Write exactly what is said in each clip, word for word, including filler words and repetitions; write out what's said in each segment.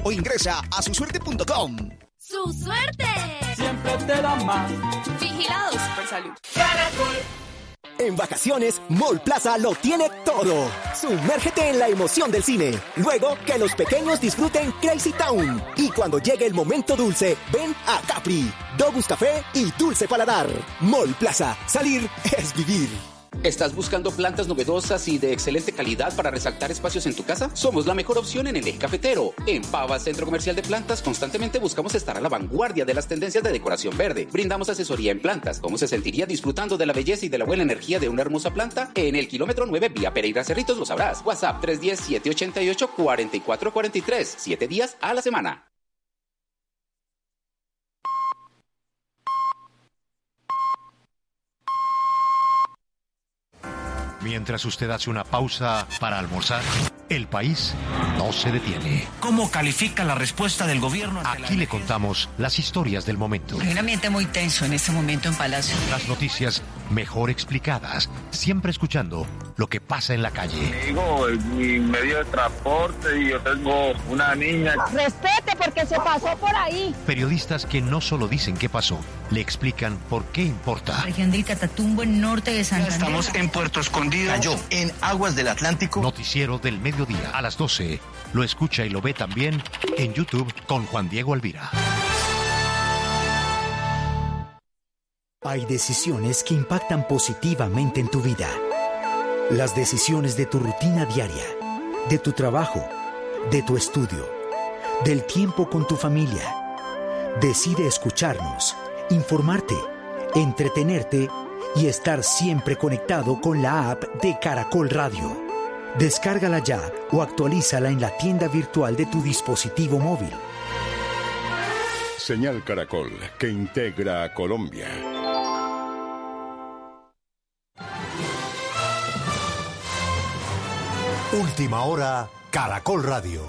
o ingresa a su suerte punto com. ¡Su suerte! Siempre te da más. Vigilados por Salud. Caracol. En vacaciones, Mall Plaza lo tiene todo. Sumérgete en la emoción del cine. Luego, que los pequeños disfruten Crazy Town. Y cuando llegue el momento dulce, ven a Capri, Dogus Café y Dulce Paladar. Mall Plaza. Salir es vivir. ¿Estás buscando plantas novedosas y de excelente calidad para resaltar espacios en tu casa? Somos la mejor opción en el eje cafetero. En Pava Centro Comercial de Plantas constantemente buscamos estar a la vanguardia de las tendencias de decoración verde. Brindamos asesoría en plantas. ¿Cómo se sentiría disfrutando de la belleza y de la buena energía de una hermosa planta? En el kilómetro nueve vía Pereira Cerritos lo sabrás. WhatsApp tres uno cero, siete ocho ocho, cuatro cuatro cuatro tres. Siete días a la semana. Mientras usted hace una pausa para almorzar, el país no se detiene. ¿Cómo califica la respuesta del gobierno? Aquí le contamos las historias del momento. Hay un ambiente muy tenso en este momento en Palacio. Las noticias mejor explicadas, siempre escuchando lo que pasa en la calle. Digo, mi medio de transporte y yo tengo una niña. Respete porque se pasó por ahí. Periodistas que no solo dicen qué pasó, le explican por qué importa. Región del Catatumbo, en norte de Santander. Estamos en Puerto Escondido. Cayó en aguas del Atlántico. Noticiero del mediodía a las doce. Lo escucha y lo ve también en YouTube con Juan Diego Alvira. Hay decisiones que impactan positivamente en tu vida. Las decisiones de tu rutina diaria, de tu trabajo, de tu estudio, del tiempo con tu familia. Decide escucharnos, informarte, entretenerte y estar siempre conectado con la app de Caracol Radio. Descárgala ya o actualízala en la tienda virtual de tu dispositivo móvil. Señal Caracol, que integra a Colombia. Última hora, Caracol Radio.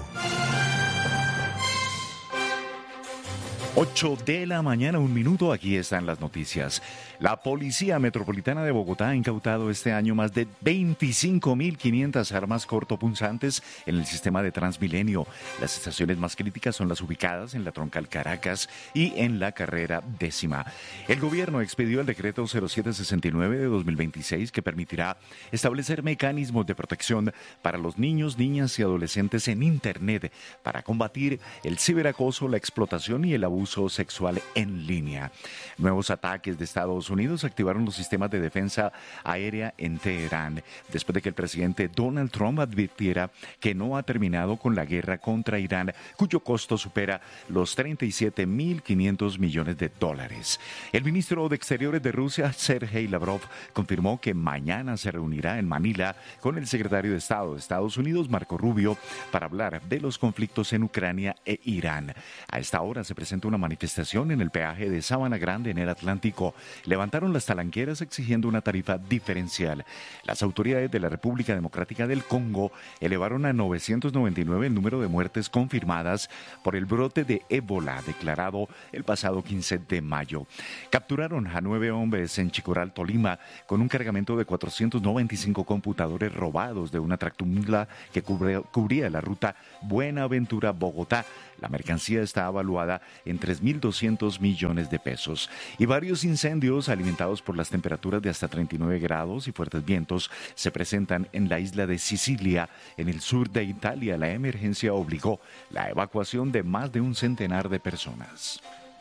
ocho de la mañana, un minuto, aquí están las noticias. La Policía Metropolitana de Bogotá ha incautado este año más de veinticinco mil quinientas armas cortopunzantes en el sistema de Transmilenio. Las estaciones más críticas son las ubicadas en la Troncal Caracas y en la carrera décima. El gobierno expedió el decreto cero siete sesenta y nueve de dos mil veintiséis que permitirá establecer mecanismos de protección para los niños, niñas y adolescentes en Internet para combatir el ciberacoso, la explotación y el abuso sexual en línea. Nuevos ataques de Estados Unidos activaron los sistemas de defensa aérea en Teherán, después de que el presidente Donald Trump advirtiera que no ha terminado con la guerra contra Irán, cuyo costo supera los treinta y siete mil quinientos millones de dólares. El ministro de Exteriores de Rusia, Sergei Lavrov, confirmó que mañana se reunirá en Manila con el secretario de Estado de Estados Unidos, Marco Rubio, para hablar de los conflictos en Ucrania e Irán. A esta hora se presenta una manifestación en el peaje de Sabana Grande en el Atlántico. Levantaron las talanqueras exigiendo una tarifa diferencial. Las autoridades de la República Democrática del Congo elevaron a novecientos noventa y nueve el número de muertes confirmadas por el brote de ébola declarado el pasado quince de mayo. Capturaron a nueve hombres en Chicoral, Tolima, con un cargamento de cuatrocientos noventa y cinco computadores robados de una tractomula que cubría, cubría la ruta Buenaventura-Bogotá. La mercancía está evaluada en tres mil doscientos millones de pesos. Y varios incendios alimentados por las temperaturas de hasta treinta y nueve grados y fuertes vientos se presentan en la isla de Sicilia, en el sur de Italia. La emergencia obligó la evacuación de más de un centenar de personas.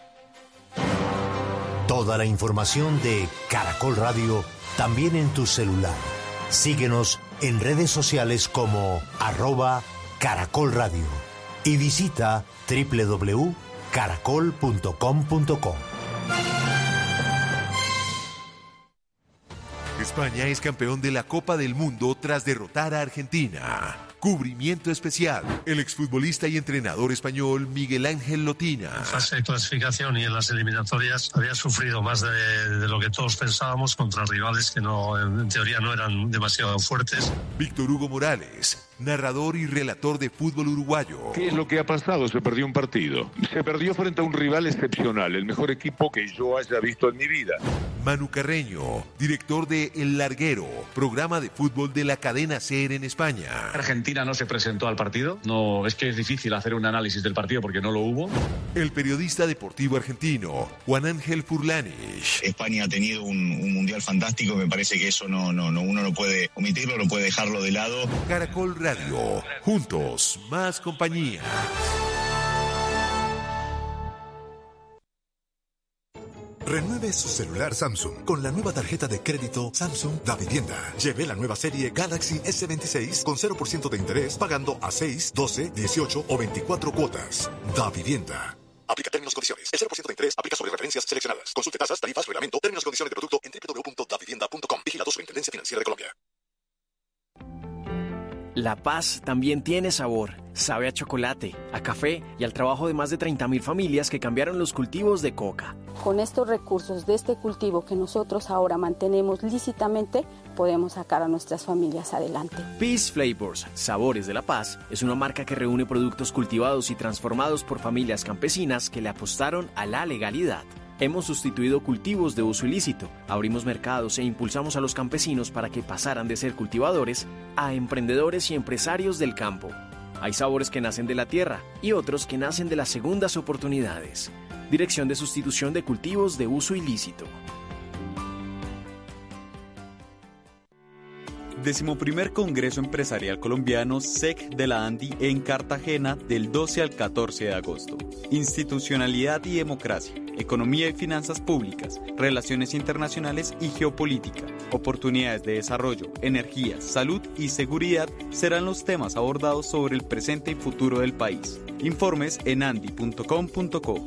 Toda la información de Caracol Radio también en tu celular. Síguenos en redes sociales como arroba Caracol Radio y visita doble u doble u doble u punto caracol punto com punto co. España es campeón de la Copa del Mundo tras derrotar a Argentina. Cubrimiento especial. El exfutbolista y entrenador español Miguel Ángel Lotina. En fase de clasificación y en las eliminatorias había sufrido más de, de lo que todos pensábamos contra rivales que no, en teoría no eran demasiado fuertes. Víctor Hugo Morales, narrador y relator de fútbol uruguayo. ¿Qué es lo que ha pasado? Se perdió un partido. Se perdió frente a un rival excepcional, el mejor equipo que yo haya visto en mi vida. Manu Carreño, director de El Larguero, programa de fútbol de la cadena SER en España. Argentina no se presentó al partido. No, es que es difícil hacer un análisis del partido porque no lo hubo. El periodista deportivo argentino, Juan Ángel Furlanich. España ha tenido un, un mundial fantástico, me parece que eso no, no, no, uno no puede omitirlo, no puede dejarlo de lado. Caracol Radio, juntos, más compañía. Renueve su celular Samsung con la nueva tarjeta de crédito Samsung Da Vivienda. Lleve la nueva serie Galaxy ese veintiséis con cero por ciento de interés pagando a seis, doce, dieciocho o veinticuatro cuotas. Da Vivienda. Aplica términos y condiciones. El cero por ciento de interés aplica sobre referencias seleccionadas. Consulte tasas, tarifas, reglamento, términos y condiciones de producto en doble u doble u doble u punto da vivienda punto com. Vigilado Superintendencia Financiera de Colombia. La paz también tiene sabor. Sabe a chocolate, a café y al trabajo de más de treinta mil familias que cambiaron los cultivos de coca. Con estos recursos de este cultivo que nosotros ahora mantenemos lícitamente, podemos sacar a nuestras familias adelante. Peace Flavors, Sabores de la Paz, es una marca que reúne productos cultivados y transformados por familias campesinas que le apostaron a la legalidad. Hemos sustituido cultivos de uso ilícito, abrimos mercados e impulsamos a los campesinos para que pasaran de ser cultivadores a emprendedores y empresarios del campo. Hay sabores que nacen de la tierra y otros que nacen de las segundas oportunidades. Dirección de Sustitución de Cultivos de Uso Ilícito. Decimoprimer Congreso Empresarial Colombiano S E C de la ANDI en Cartagena del doce al catorce de agosto. Institucionalidad y democracia, economía y finanzas públicas, relaciones internacionales y geopolítica, oportunidades de desarrollo, energía, salud y seguridad serán los temas abordados sobre el presente y futuro del país. Informes en andi punto com punto co.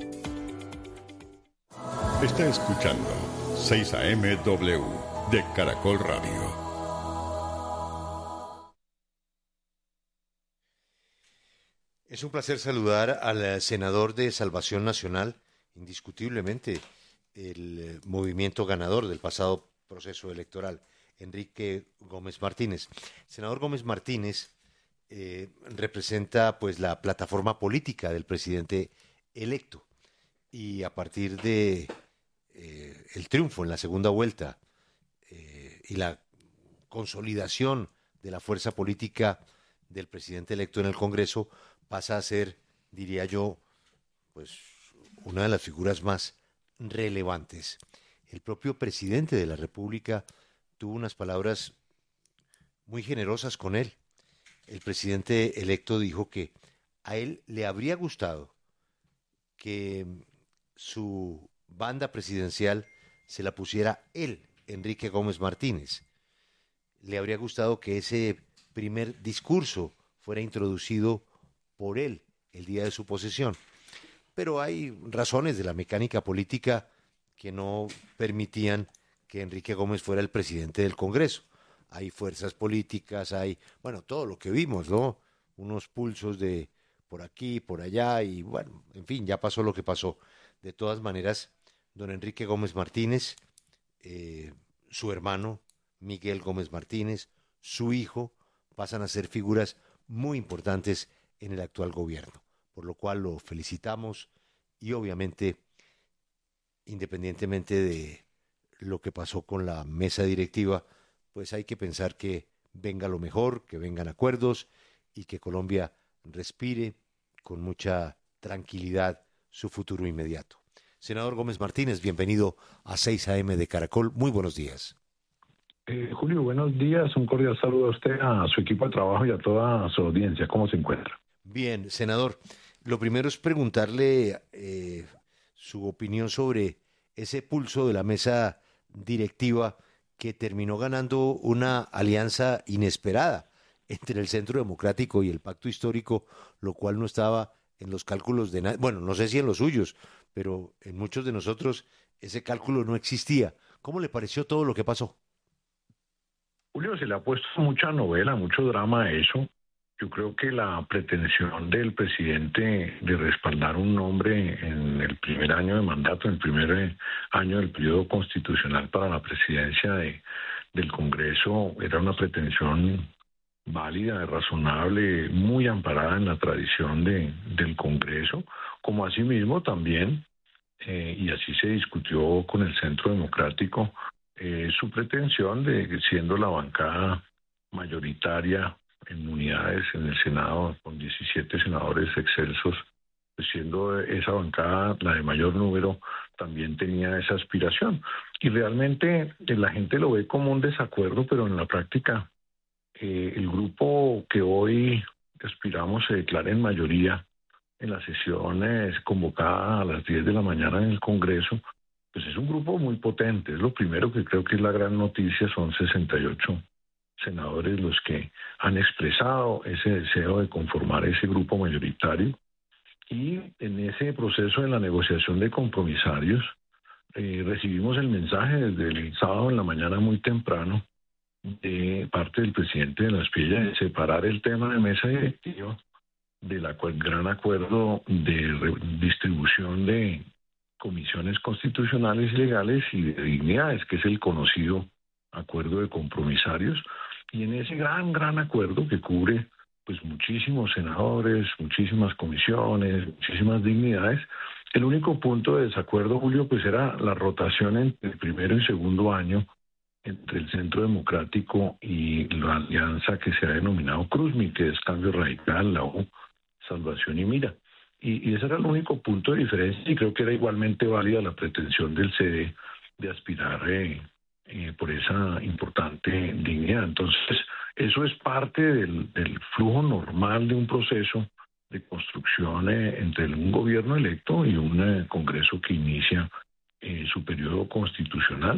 Está escuchando seis A M W de Caracol Radio. Es un placer saludar al senador de Salvación Nacional, indiscutiblemente el movimiento ganador del pasado proceso electoral, Enrique Gómez Martínez. Senador Gómez Martínez eh, representa pues la plataforma política del presidente electo y a partir de eh, el triunfo en la segunda vuelta eh, y la consolidación de la fuerza política del presidente electo en el Congreso, pasa a ser, diría yo, pues una de las figuras más relevantes. El propio presidente de la República tuvo unas palabras muy generosas con él. El presidente electo dijo que a él le habría gustado que su banda presidencial se la pusiera él, Enrique Gómez Martínez. Le habría gustado que ese primer discurso fuera introducido por él el día de su posesión. Pero hay razones de la mecánica política que no permitían que Enrique Gómez fuera el presidente del Congreso. Hay fuerzas políticas, hay, bueno, todo lo que vimos, ¿no? Unos pulsos de por aquí, por allá, y bueno, en fin, ya pasó lo que pasó. De todas maneras, don Enrique Gómez Martínez, eh, su hermano Miguel Gómez Martínez, su hijo, pasan a ser figuras muy importantes en el actual gobierno, por lo cual lo felicitamos y obviamente, independientemente de lo que pasó con la mesa directiva, pues hay que pensar que venga lo mejor, que vengan acuerdos y que Colombia respire con mucha tranquilidad su futuro inmediato. Senador Gómez Martínez, bienvenido a seis A M de Caracol. Muy buenos días. Eh, Julio, buenos días. Un cordial saludo a usted, a su equipo de trabajo y a toda su audiencia. ¿Cómo se encuentra? Bien, senador. Lo primero es preguntarle eh, su opinión sobre ese pulso de la mesa directiva que terminó ganando una alianza inesperada entre el Centro Democrático y el Pacto Histórico, lo cual no estaba en los cálculos de nadie. Bueno, no sé si en los suyos, pero en muchos de nosotros ese cálculo no existía. ¿Cómo le pareció todo lo que pasó? Julio, se le ha puesto mucha novela, mucho drama a eso. Yo creo que la pretensión del presidente de respaldar un nombre en el primer año de mandato, en el primer año del periodo constitucional para la presidencia de, del Congreso, era una pretensión válida, razonable, muy amparada en la tradición de, del Congreso, como asimismo también eh, y así se discutió con el Centro Democrático, eh, su pretensión de que siendo la bancada mayoritaria en unidades en el Senado, con diecisiete senadores excelsos, pues siendo esa bancada la de mayor número, también tenía esa aspiración. Y realmente eh, la gente lo ve como un desacuerdo, pero en la práctica eh, el grupo que hoy aspiramos se declara en mayoría en las sesiones convocada a las diez de la mañana en el Congreso, pues es un grupo muy potente. Es lo primero que creo que es la gran noticia, son sesenta y ocho senadores los que han expresado ese deseo de conformar ese grupo mayoritario. Y en ese proceso de la negociación de compromisarios, eh, recibimos el mensaje desde el sábado en la mañana muy temprano de parte del presidente de la Aspilla de separar el tema de mesa directiva del acu- gran acuerdo de distribución de comisiones constitucionales y legales y de dignidades, que es el conocido acuerdo de compromisarios. Y en ese gran, gran acuerdo que cubre pues muchísimos senadores, muchísimas comisiones, muchísimas dignidades, el único punto de desacuerdo, Julio, pues era la rotación entre el primero y segundo año entre el Centro Democrático y la alianza que se ha denominado CRUZMI, que es Cambio Radical, la U, Salvación y Mira. Y, y ese era el único punto de diferencia, y creo que era igualmente válida la pretensión del C D de aspirar eh, eh, por esa importante dignidad. Entonces, eso es parte del, del flujo normal de un proceso de construcción eh, entre un gobierno electo y un eh, Congreso que inicia eh, su periodo constitucional.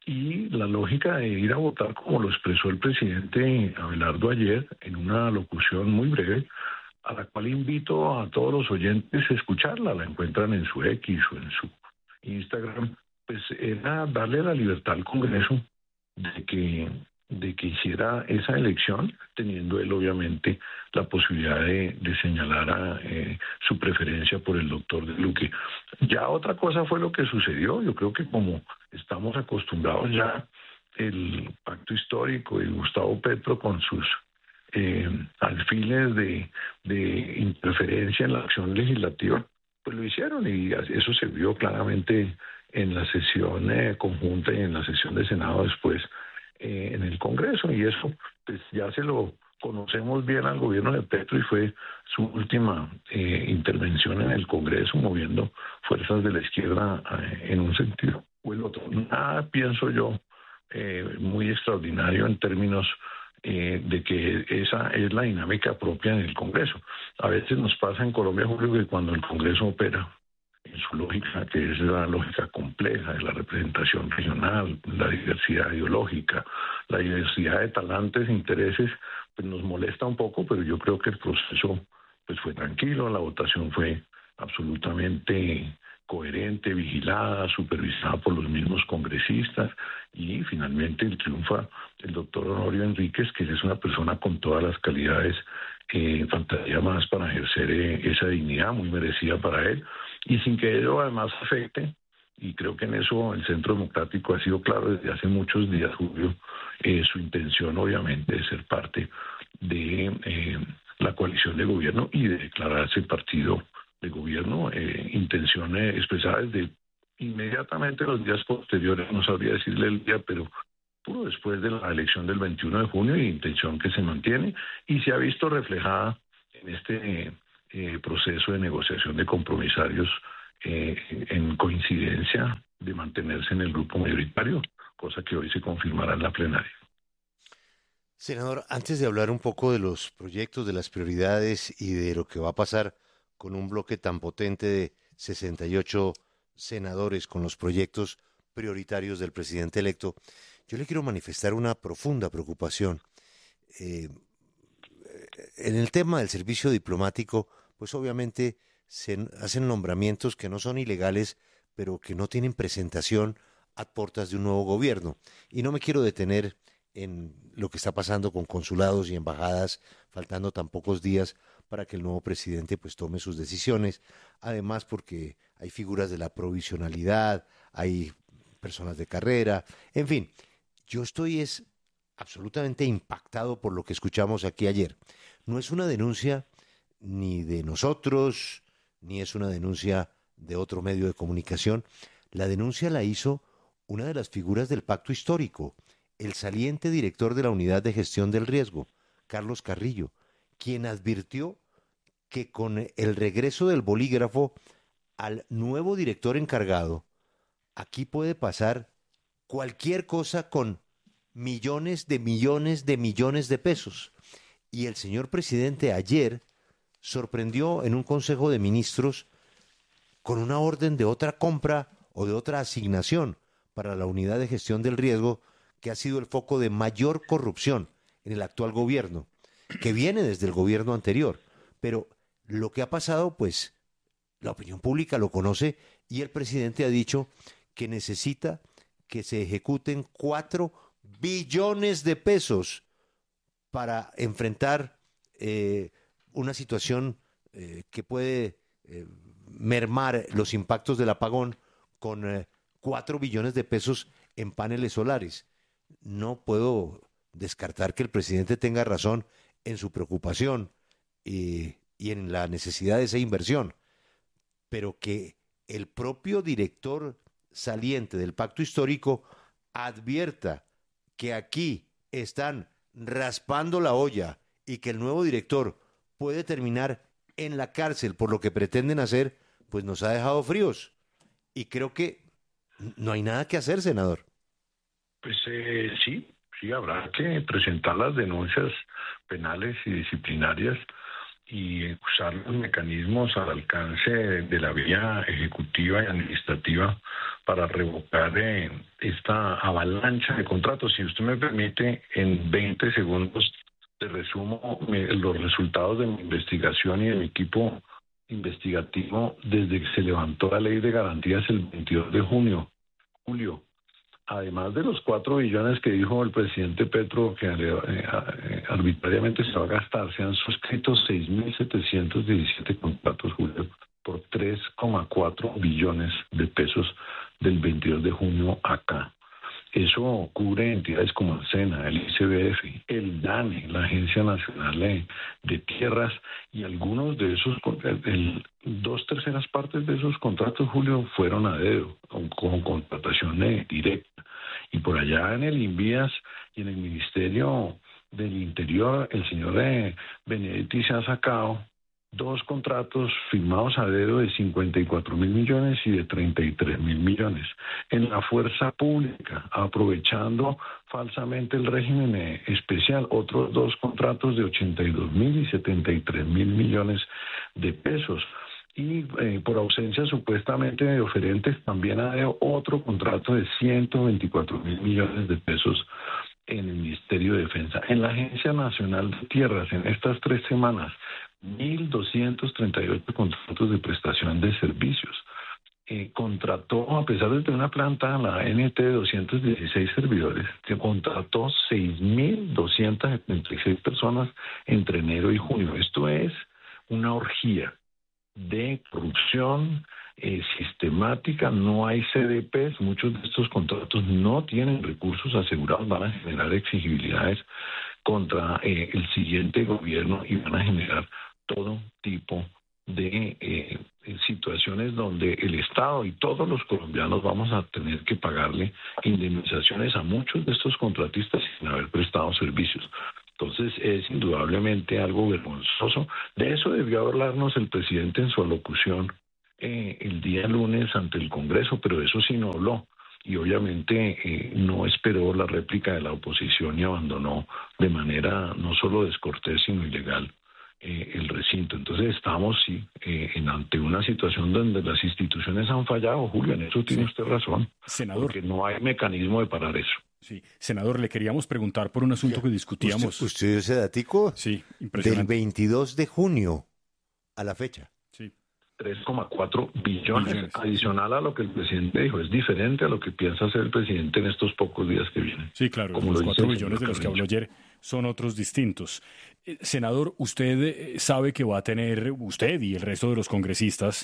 Y la lógica de ir a votar, como lo expresó el presidente Abelardo ayer en una locución muy breve, a la cual invito a todos los oyentes a escucharla. La encuentran en su X o en su Instagram. Pues era darle la libertad al Congreso de que, de que hiciera esa elección, teniendo él obviamente la posibilidad de, de señalar a, eh, su preferencia por el doctor de Luque. Ya otra cosa fue lo que sucedió. Yo creo que como estamos acostumbrados ya, el pacto histórico y Gustavo Petro con sus eh, alfiles de, de interferencia en la acción legislativa, pues lo hicieron, y eso se vio claramente en la sesión eh, conjunta y en la sesión de Senado después eh, en el Congreso, y eso pues ya se lo conocemos bien al gobierno de Petro, y fue su última eh, intervención en el Congreso, moviendo fuerzas de la izquierda eh, en un sentido o el otro. Nada, pienso yo, eh, muy extraordinario en términos eh, de que esa es la dinámica propia en el Congreso. A veces nos pasa en Colombia, Julio, que cuando el Congreso opera en su lógica, que es la lógica compleja de la representación regional, la diversidad ideológica, la diversidad de talantes e intereses, pues nos molesta un poco, pero yo creo que el proceso pues fue tranquilo, la votación fue absolutamente coherente, vigilada, supervisada por los mismos congresistas, y finalmente el triunfa el doctor Honorio Enríquez, que es una persona con todas las calidades que faltaría más para ejercer eh, esa dignidad muy merecida para él, y sin que ello además afecte, y creo que en eso el Centro Democrático ha sido claro desde hace muchos días, Julio, eh, su intención obviamente de ser parte de eh, la coalición de gobierno y de declararse partido de gobierno, eh, intención eh, expresada desde inmediatamente los días posteriores, no sabría decirle el día, pero puro después de la elección del veintiuno de junio, y intención que se mantiene y se ha visto reflejada en este eh, eh, proceso de negociación de compromisarios eh, en coincidencia de mantenerse en el grupo mayoritario, cosa que hoy se confirmará en la plenaria. Senador, antes de hablar un poco de los proyectos, de las prioridades y de lo que va a pasar con un bloque tan potente de sesenta y ocho senadores con los proyectos prioritarios del presidente electo, yo le quiero manifestar una profunda preocupación. Eh, en el tema del servicio diplomático, pues obviamente se hacen nombramientos que no son ilegales, pero que no tienen presentación a puertas de un nuevo gobierno. Y no me quiero detener en lo que está pasando con consulados y embajadas, faltando tan pocos días para que el nuevo presidente pues tome sus decisiones. Además, porque hay figuras de la provisionalidad, hay personas de carrera, en fin. Yo estoy es absolutamente impactado por lo que escuchamos aquí ayer. No es una denuncia ni de nosotros, ni es una denuncia de otro medio de comunicación. La denuncia la hizo una de las figuras del pacto histórico, el saliente director de la Unidad de Gestión del Riesgo, Carlos Carrillo, quien advirtió que con el regreso del bolígrafo al nuevo director encargado, aquí puede pasar cualquier cosa con millones de millones de millones de pesos. Y el señor presidente ayer sorprendió en un Consejo de Ministros con una orden de otra compra o de otra asignación para la Unidad de Gestión del Riesgo, que ha sido el foco de mayor corrupción en el actual gobierno, que viene desde el gobierno anterior. Pero lo que ha pasado, pues, la opinión pública lo conoce y el presidente ha dicho que necesita que se ejecuten cuatro billones de pesos para enfrentar eh, una situación eh, que puede eh, mermar los impactos del apagón con eh, cuatro billones de pesos en paneles solares. No puedo descartar que el presidente tenga razón en su preocupación y, y en la necesidad de esa inversión, pero que el propio director saliente del pacto histórico advierta que aquí están raspando la olla y que el nuevo director puede terminar en la cárcel por lo que pretenden hacer, pues nos ha dejado fríos. Y creo que no hay nada que hacer, senador. Pues eh, sí, sí, habrá que presentar las denuncias penales y disciplinarias y usar los mecanismos al alcance de la vía ejecutiva y administrativa para revocar eh, esta avalancha de contratos. Si usted me permite, en veinte segundos te resumo mi, los resultados de mi investigación y de mi equipo investigativo desde que se levantó la ley de garantías el veintidós de junio, julio. Además de los cuatro billones que dijo el presidente Petro que eh, arbitrariamente se va a gastar, se han suscrito seis mil setecientos diecisiete contratos, Julio, por tres coma cuatro billones de pesos del veintidós de junio acá. Eso cubre entidades como el SENA, el I C B F, el DANE, la Agencia Nacional de, de Tierras, y algunos de esos, el, dos terceras partes de esos contratos, Julio, fueron a dedo, con, con contratación directa. Y por allá en el INVIAS y en el Ministerio del Interior, el señor eh, Benedetti se ha sacado dos contratos firmados a dedo de cincuenta y cuatro mil millones y de treinta y tres mil millones. En la fuerza pública, aprovechando falsamente el régimen eh, especial, otros dos contratos de ochenta y dos mil y setenta y tres mil millones de pesos. Y eh, por ausencia supuestamente de oferentes, también ha dado otro contrato de ciento veinticuatro mil millones de pesos en el Ministerio de Defensa. En la Agencia Nacional de Tierras, en estas tres semanas, mil doscientos treinta y ocho contratos de prestación de servicios. Eh, contrató, a pesar de tener una planta, la A N T de doscientos dieciséis servidores, que contrató seis mil doscientas setenta y seis personas entre enero y junio. Esto es una orgía de corrupción eh, sistemática. No hay C D Ps, muchos de estos contratos no tienen recursos asegurados, van a generar exigibilidades contra eh, el siguiente gobierno y van a generar todo tipo de eh, situaciones donde el Estado y todos los colombianos vamos a tener que pagarle indemnizaciones a muchos de estos contratistas sin haber prestado servicios. Entonces es indudablemente algo vergonzoso. De eso debió hablarnos el presidente en su alocución eh, el día lunes ante el Congreso, pero de eso sí no habló. Y obviamente eh, no esperó la réplica de la oposición y abandonó de manera no solo descortés, sino ilegal eh, el recinto. Entonces estamos sí eh, en, ante una situación donde las instituciones han fallado, Julio, en eso tiene sí. usted razón. Senador. Porque no hay mecanismo de parar eso. Sí, senador, le queríamos preguntar por un asunto que discutíamos. ¿Usted, usted dio ese datico? Sí, impresionante. Del veintidós de junio a la fecha. Sí. tres coma cuatro billones, billones adicional a lo que el presidente dijo. Es diferente a lo que piensa hacer el presidente en estos pocos días que vienen. Sí, claro, como los cuatro billones de los que habló ayer son otros distintos. Eh, senador, usted eh, sabe que va a tener, usted y el resto de los congresistas,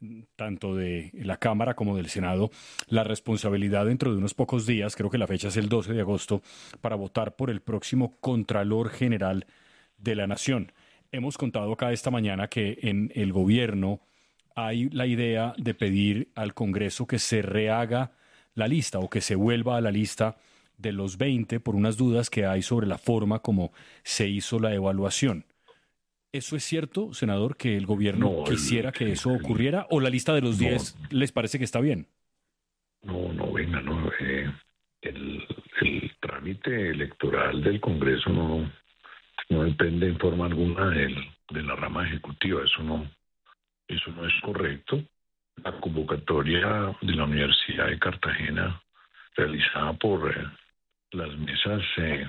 tanto de la Cámara como del Senado, la responsabilidad dentro de unos pocos días, creo que la fecha es el doce de agosto, para votar por el próximo Contralor General de la Nación. Hemos contado acá esta mañana que en el gobierno hay la idea de pedir al Congreso que se rehaga la lista o que se vuelva a la lista de los veinte por unas dudas que hay sobre la forma como se hizo la evaluación. ¿Eso es cierto, senador, que el gobierno No, quisiera el- que eso ocurriera o la lista de los No. diez les parece que está bien? No, no, venga, no. eh, el, el trámite electoral del Congreso no, no depende en forma alguna del, de la rama ejecutiva. Eso no, eso no es correcto. La convocatoria de la Universidad de Cartagena, realizada por eh, las mesas eh,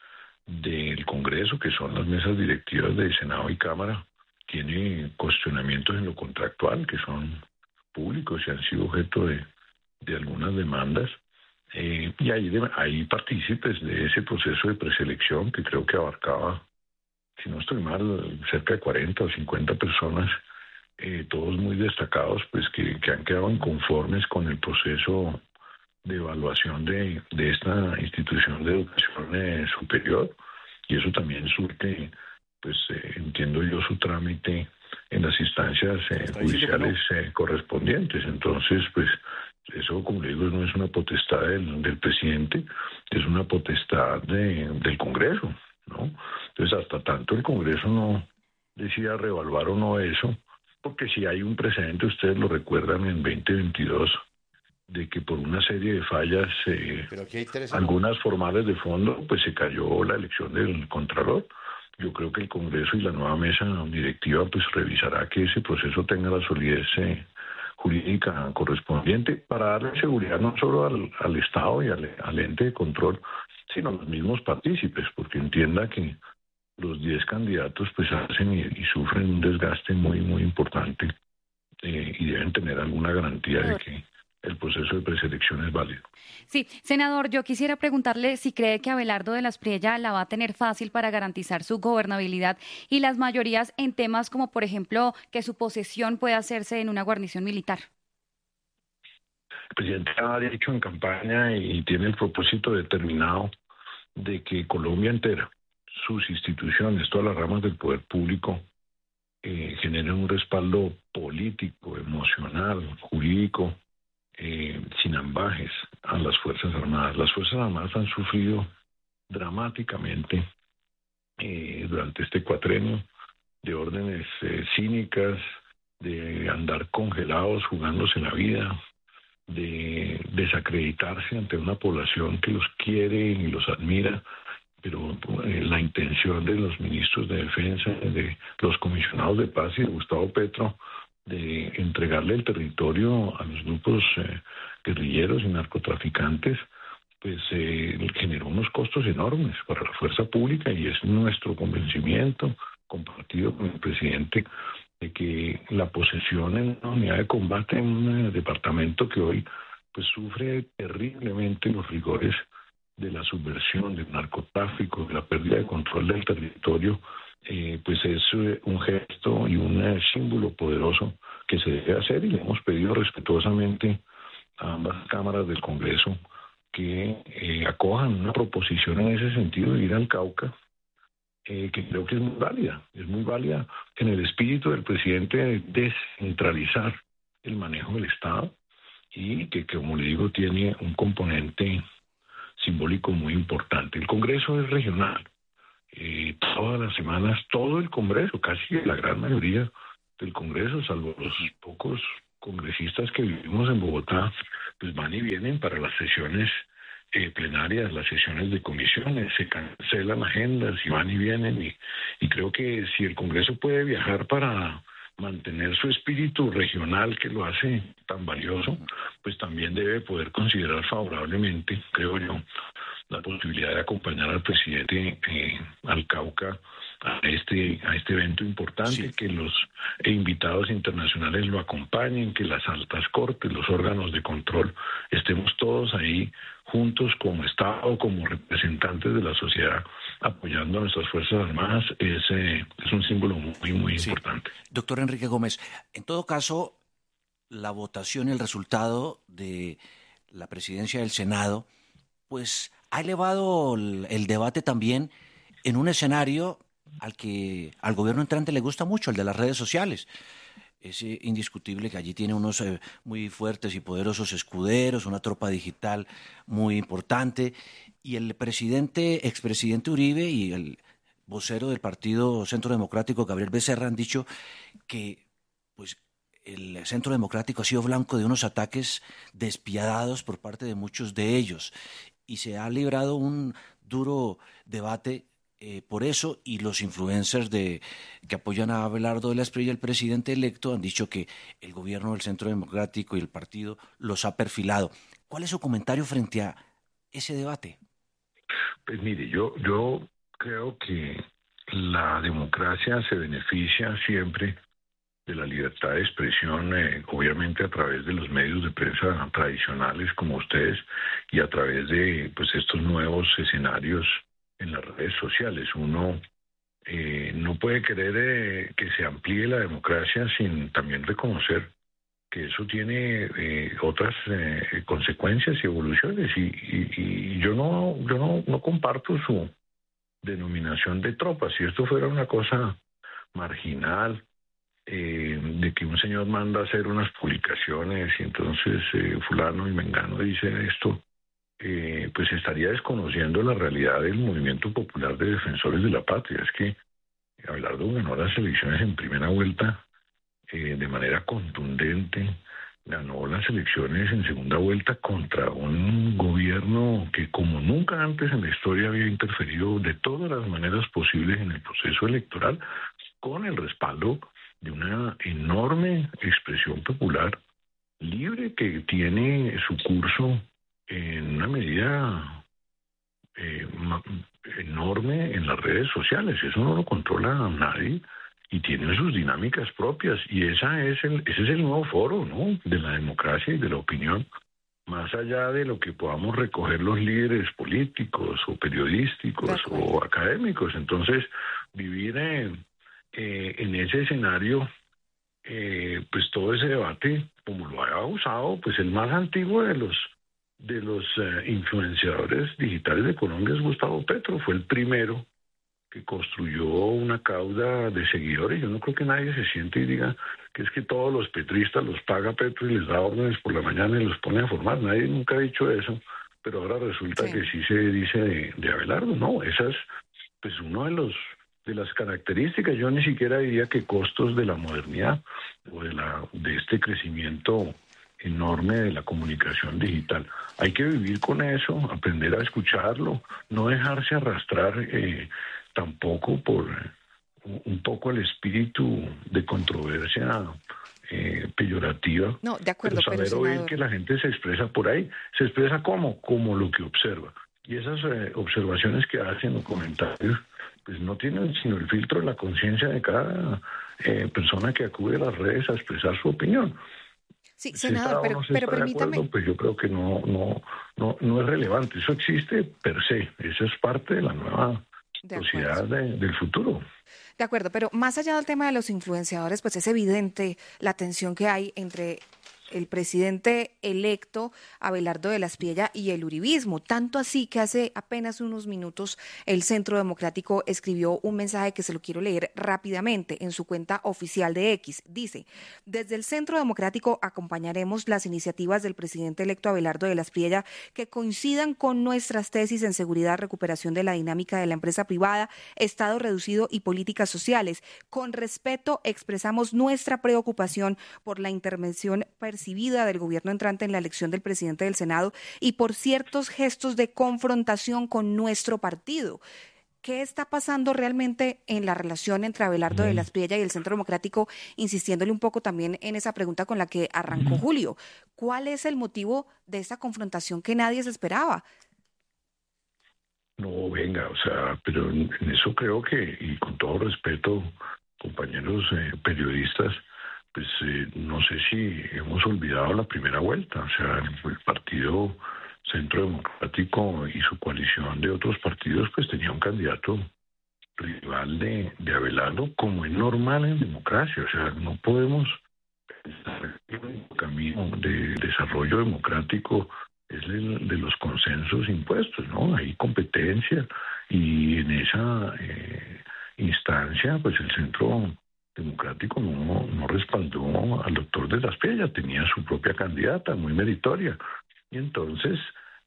del Congreso, que son las mesas directivas de Senado y Cámara, tiene cuestionamientos en lo contractual que son públicos y han sido objeto de, de algunas demandas. Eh, y hay, de- hay partícipes de ese proceso de preselección que creo que abarcaba, si no estoy mal, cerca de cuarenta o cincuenta personas, eh, todos muy destacados, pues que, que han quedado inconformes con el proceso de evaluación de, de esta institución de educación eh, superior, y eso también surte, pues eh, entiendo yo, su trámite en las instancias eh, Está diciendo que no. judiciales eh, correspondientes. Entonces, pues eso, como le digo, no es una potestad del, del presidente, es una potestad de- del Congreso, ¿no? Entonces, hasta tanto el Congreso no decida reevaluar o no eso, porque si hay un precedente, ustedes lo recuerdan en veinte veintidós, de que por una serie de fallas, eh, Pero aquí hay tres algunas formales de fondo, pues se cayó la elección del Contralor. Yo creo que el Congreso y la nueva mesa directiva pues revisará que ese proceso tenga la solidez eh, jurídica correspondiente para darle seguridad no solo al, al Estado y al, al ente de control, sino a los mismos partícipes, porque entienda que los diez candidatos pues hacen y, y sufren un desgaste muy, muy importante eh, y deben tener alguna garantía de que el proceso de preselección es válido. Sí, senador, yo quisiera preguntarle si cree que Abelardo de la Espriella la va a tener fácil para garantizar su gobernabilidad y las mayorías en temas como, por ejemplo, que su posesión pueda hacerse en una guarnición militar. El presidente ha dicho en campaña y tiene el propósito determinado de que Colombia entera, sus instituciones, todas las ramas del poder público, eh, generen un respaldo político, emocional, jurídico, eh, sin ambajes a las Fuerzas Armadas. Las Fuerzas Armadas han sufrido dramáticamente eh, durante este cuatrenio de órdenes eh, cínicas, de andar congelados, jugándose la vida, de desacreditarse ante una población que los quiere y los admira, pero eh, la intención de los ministros de Defensa, de los comisionados de paz y de Gustavo Petro, de entregarle el territorio a los grupos eh, guerrilleros y narcotraficantes, pues eh, generó unos costos enormes para la fuerza pública, y es nuestro convencimiento, compartido con el presidente, de que la posesión en una unidad de combate en un eh, departamento que hoy pues sufre terriblemente los rigores de la subversión, del narcotráfico, de la pérdida de control del territorio, eh, pues es eh, un gesto y un eh, símbolo poderoso que se debe hacer, y le hemos pedido respetuosamente a ambas cámaras del Congreso que eh, acojan una proposición en ese sentido de ir al Cauca, eh, que creo que es muy válida, es muy válida en el espíritu del presidente de descentralizar el manejo del Estado, y que, que, como le digo, tiene un componente simbólico muy importante. El Congreso es regional. Eh, todas las semanas, todo el Congreso, casi la gran mayoría del Congreso, salvo los pocos congresistas que vivimos en Bogotá, pues van y vienen para las sesiones eh, plenarias, las sesiones de comisiones, se cancelan agendas y van y vienen, y, y creo que si el Congreso puede viajar para mantener su espíritu regional, que lo hace tan valioso, pues también debe poder considerar favorablemente, creo yo, la posibilidad de acompañar al presidente eh, al Cauca a este a este evento importante, sí. Que los invitados internacionales lo acompañen, que las altas cortes, los órganos de control, estemos todos ahí juntos como Estado, como representantes de la sociedad, apoyando a nuestras Fuerzas Armadas. Es, eh, es un símbolo muy, muy sí. importante. Doctor Enrique Gómez, en todo caso, la votación, el resultado de la presidencia del Senado, pues ha elevado el, el debate también en un escenario al que al gobierno entrante le gusta mucho, el de las redes sociales. es eh, indiscutible que allí tiene unos eh, muy fuertes y poderosos escuderos, una tropa digital muy importante, y el presidente, expresidente Uribe y el vocero del Partido Centro Democrático, Gabriel Becerra, han dicho que pues el Centro Democrático ha sido blanco de unos ataques despiadados por parte de muchos de ellos, y se ha librado un duro debate Eh, por eso, y los influencers de, que apoyan a Abelardo de la Espriella, el presidente electo, han dicho que el gobierno del Centro Democrático y el partido los ha perfilado. ¿Cuál es su comentario frente a ese debate? Pues mire, yo, yo creo que la democracia se beneficia siempre de la libertad de expresión, eh, obviamente a través de los medios de prensa tradicionales como ustedes y a través de pues estos nuevos escenarios en las redes sociales. Uno eh, no puede querer eh, que se amplíe la democracia sin también reconocer que eso tiene eh, otras eh, consecuencias y evoluciones. Y, y, y yo no yo no, no comparto su denominación de tropa. Si esto fuera una cosa marginal, eh, de que un señor manda a hacer unas publicaciones y entonces eh, fulano y mengano dicen esto, Eh, pues estaría desconociendo la realidad del movimiento popular de defensores de la patria. Es que Abelardo ganó las elecciones en primera vuelta eh, de manera contundente, ganó las elecciones en segunda vuelta contra un gobierno que como nunca antes en la historia había interferido de todas las maneras posibles en el proceso electoral, con el respaldo de una enorme expresión popular libre que tiene su curso en una medida eh, enorme en las redes sociales. Eso no lo controla nadie y tiene sus dinámicas propias, y esa es el, ese es el nuevo foro, ¿no?, de la democracia y de la opinión, más allá de lo que podamos recoger los líderes políticos o periodísticos o académicos. Entonces, vivir en, eh, en ese escenario, eh, pues todo ese debate, como lo ha usado, pues el más antiguo de los de los eh, influenciadores digitales de Colombia es Gustavo Petro. Fue el primero que construyó una cauda de seguidores. Yo no creo que nadie se siente y diga que es que todos los petristas los paga Petro y les da órdenes por la mañana y los pone a formar. Nadie nunca ha dicho eso, pero ahora resulta sí. que sí se dice de, de Abelardo. No, esa es pues uno de los de las características, yo ni siquiera diría que costos de la modernidad o de la de este crecimiento enorme de la comunicación digital. Hay que vivir con eso, aprender a escucharlo, no dejarse arrastrar eh, tampoco por eh, un poco el espíritu de controversia eh, peyorativa. No, de acuerdo, pero saber pero, oír senador... que la gente se expresa por ahí. ¿Se expresa cómo? Como lo que observa. Y esas eh, observaciones que hacen o comentarios, pues no tienen sino el filtro de la conciencia de cada eh, persona que acude a las redes a expresar su opinión. Sí, senador, pero, no pero permítame... Acuerdo, pues yo creo que no, no, no, no es relevante. Eso existe per se. Eso es parte de la nueva de sociedad de, del futuro. De acuerdo, pero más allá del tema de los influenciadores, pues es evidente la tensión que hay entre el presidente electo Abelardo de la Espriella y el uribismo, tanto así que hace apenas unos minutos el Centro Democrático escribió un mensaje que se lo quiero leer rápidamente en su cuenta oficial de X. Dice: desde el Centro Democrático acompañaremos las iniciativas del presidente electo Abelardo de la Espriella que coincidan con nuestras tesis en seguridad, recuperación de la dinámica de la empresa privada, Estado reducido y políticas sociales. Con respeto expresamos nuestra preocupación por la intervención percibida del gobierno entrante en la elección del presidente del Senado y por ciertos gestos de confrontación con nuestro partido. ¿Qué está pasando realmente en la relación entre Abelardo de la Espriella y el Centro Democrático? Insistiéndole un poco también en esa pregunta con la que arrancó Julio. ¿Cuál es el motivo de esta confrontación que nadie se esperaba? No, venga, o sea, pero en eso creo que, y con todo respeto, compañeros eh, periodistas, pues eh, no sé si hemos olvidado la primera vuelta. O sea, el, el partido Centro Democrático y su coalición de otros partidos pues tenía un candidato rival de, de Abelardo, como es normal en democracia. O sea, no podemos pensar que el camino de desarrollo democrático es el de los consensos impuestos, ¿no? Hay competencia y en esa eh, instancia pues el Centro Democrático no, no respaldó al doctor de la Espriella, tenía su propia candidata, muy meritoria. Y entonces,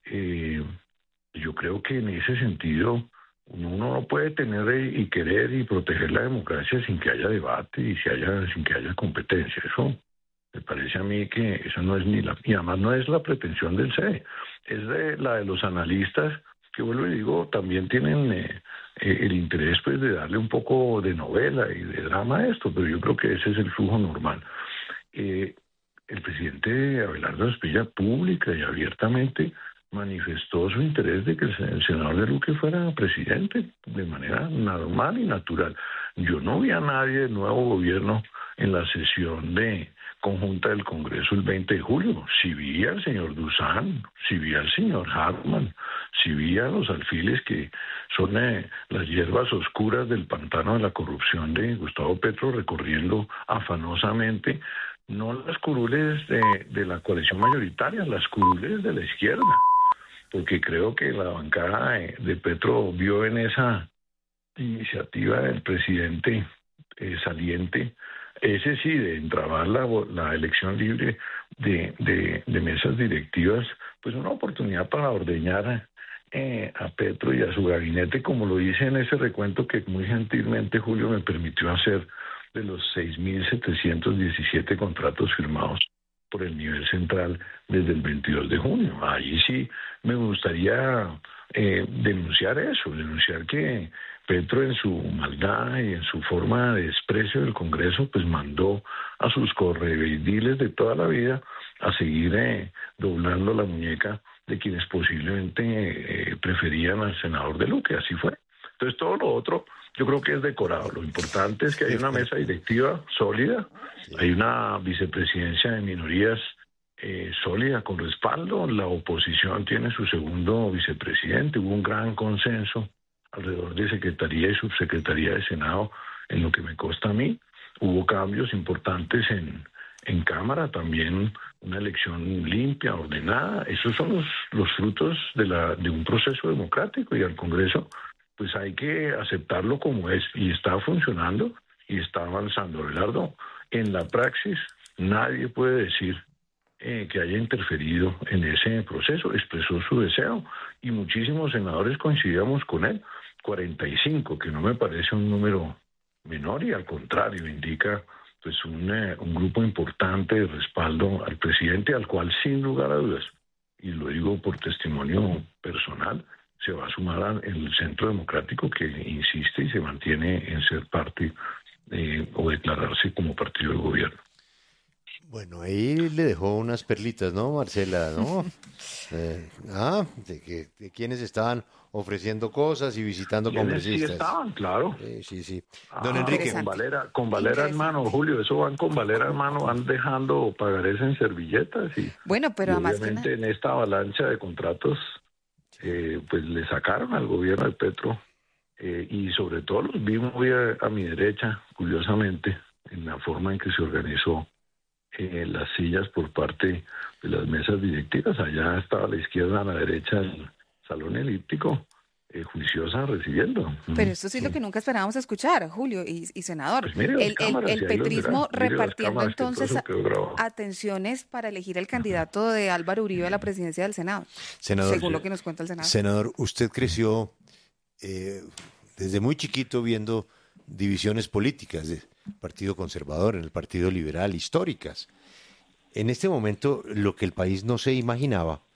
eh, yo creo que en ese sentido, uno no puede tener y querer y proteger la democracia sin que haya debate y si haya, sin que haya competencia. Eso me parece a mí que eso no es ni la, y además no es la pretensión del C E, es de, la de los analistas que, vuelvo y digo, también tienen eh, eh, el interés pues de darle un poco de novela y de drama a esto, pero yo creo que ese es el flujo normal. Eh, el presidente Abelardo Espriella pública y abiertamente manifestó su interés de que el senador de Luque fuera presidente de manera normal y natural. Yo no vi a nadie del nuevo gobierno en la sesión de conjunta del Congreso el veinte de julio. Si vi al señor Dusan, si vi al señor Hartman, si vi a los alfiles que son eh, las hierbas oscuras del pantano de la corrupción de Gustavo Petro recorriendo afanosamente, no las curules de, de la coalición mayoritaria, las curules de la izquierda, porque creo que la bancada de, de Petro vio en esa iniciativa del presidente eh, saliente, ese sí, de entrabar la, la elección libre de, de, de mesas directivas, pues una oportunidad para ordeñar eh, a Petro y a su gabinete, como lo hice en ese recuento que muy gentilmente Julio me permitió hacer de los seis mil setecientos diecisiete contratos firmados por el nivel central desde el veintidós de junio. Ahí sí me gustaría eh, denunciar eso, denunciar que Petro en su maldad y en su forma de desprecio del Congreso, pues mandó a sus correveidiles de toda la vida a seguir eh, doblando la muñeca de quienes posiblemente eh, preferían al senador de Luque. Así fue. Entonces todo lo otro yo creo que es decorado. Lo importante es que hay una mesa directiva sólida, hay una vicepresidencia de minorías eh, sólida con respaldo, la oposición tiene su segundo vicepresidente, hubo un gran consenso alrededor de Secretaría y Subsecretaría de Senado, en lo que me consta a mí. Hubo cambios importantes en, en Cámara, también una elección limpia, ordenada. Esos son los, los frutos de, la, de un proceso democrático, y al Congreso pues hay que aceptarlo como es, y está funcionando y está avanzando. Abelardo, en la praxis nadie puede decir eh, que haya interferido en ese proceso, expresó su deseo y muchísimos senadores coincidíamos con él, cuarenta y cinco, que no me parece un número menor, y al contrario indica pues un, eh, un grupo importante de respaldo al presidente, al cual sin lugar a dudas, y lo digo por testimonio personal, se va a sumar al el Centro Democrático, que insiste y se mantiene en ser parte eh, o declararse como partido de gobierno. Bueno, ahí le dejó unas perlitas, ¿no, Marcela? ¿No? eh, ah, de que de quienes estaban ofreciendo cosas y visitando congresistas. Sí estaban, claro. Sí, sí, sí. Ah, Don Enrique. Con Valera, con Valera en mano, Julio, eso van con Valera en mano, van dejando pagarés en servilletas. Y, bueno, pero y además obviamente en esta avalancha de contratos, eh, pues le sacaron al gobierno de Petro, eh, y sobre todo los vi muy a, a mi derecha, curiosamente, en la forma en que se organizó eh, las sillas por parte de las mesas directivas. Allá estaba a la izquierda, a la derecha el salón elíptico, eh, juiciosa recibiendo. Pero esto sí es lo que nunca esperábamos escuchar, Julio y, y senador. Pues mire el, cámaras, el, el petrismo repartiendo entonces atenciones para elegir el candidato Ajá. de Álvaro Uribe a la presidencia del Senado, senador, según lo que nos cuenta el Senado. Senador, usted creció eh, desde muy chiquito viendo divisiones políticas del Partido Conservador, en el Partido Liberal, históricas. En este momento, lo que el país no se imaginaba